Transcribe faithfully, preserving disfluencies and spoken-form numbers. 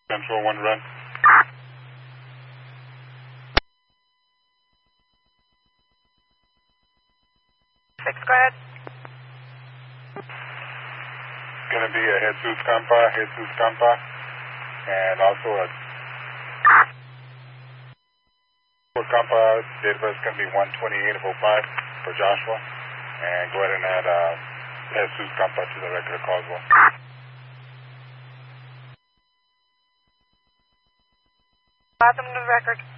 Central one run. Six, go ahead. Going to be a Jesus Campa, Jesus Campa, and also a Campa. Date of birth is going to be one twenty-eight of oh five for Joshua, and go ahead and add uh, Jesus Campa to the record of Caldwell. Add them to the record.